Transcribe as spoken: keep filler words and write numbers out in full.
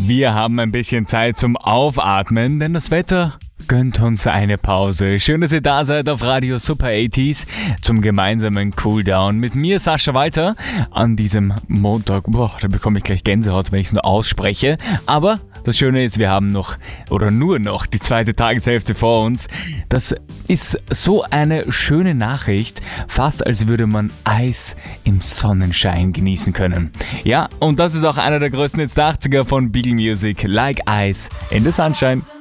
Wir haben ein bisschen Zeit zum Aufatmen, denn das Wetter gönnt uns eine Pause. Schön, dass ihr da seid auf Radio Super achtziger zum gemeinsamen Cooldown mit mir, Sascha Walter, an diesem Montag. Boah, da bekomme ich gleich Gänsehaut, wenn ich es nur ausspreche. Aber das Schöne ist, wir haben noch oder nur noch die zweite Tageshälfte vor uns. Das ist so eine schöne Nachricht, fast als würde man Eis im Sonnenschein genießen können. Ja, und das ist auch einer der größten Hits der achtziger von Beagle Music, Like Ice in the Sunshine.